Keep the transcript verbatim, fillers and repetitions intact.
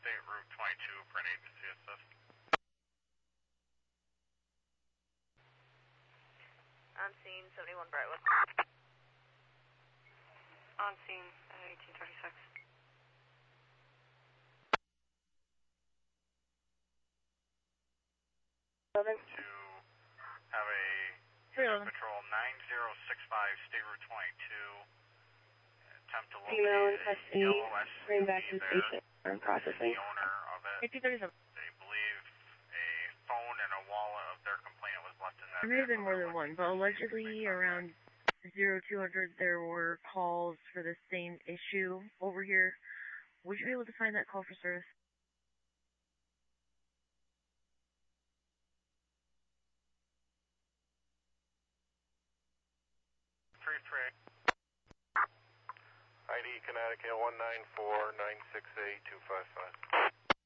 State Route twenty-two for an agency assist. On scene, seventy-one Brightwood. On scene, at eighteen thirty-six. Seven. To have a Three unit eleven. patrol nine zero six five State Route twenty-two. Attempt to Female in locate a custody, yellow S U bring V back to the there. station. I'm The processing. owner of it, eighteen thirty-seven. they believe a phone and a wallet of their complainant was left in that There may have been vehicle. more They're than one, looking but to allegedly make contact. around zero two hundred there were calls for the same issue over here. Would you be able to find that call for service? three three. I D Connecticut one nine four nine six eight two five five.